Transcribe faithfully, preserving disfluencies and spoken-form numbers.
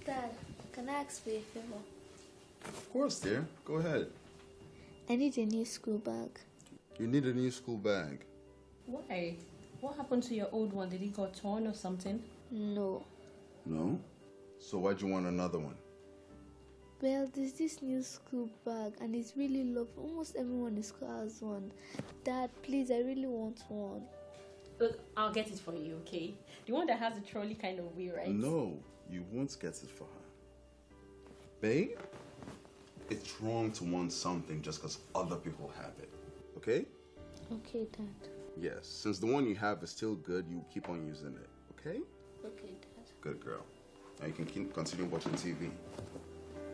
Dad, can I ask for a favor? Of course, dear. Go ahead. I need a new school bag. You need a new school bag. Why? What happened to your old one? Did it got torn or something? No. No? So why'd you want another one? Well, there's this new school bag and it's really loved. Almost everyone in school has one. Dad, please, I really want one. Look, I'll get it for you, okay? The one that has the trolley kind of wheel, right? No, you won't get it for her. Babe, it's wrong to want something just because other people have it. Okay? Okay, Dad. Yes, since the one you have is still good, you keep on using it. Okay? Okay, Dad. Good girl. Now you can keep, continue watching T V.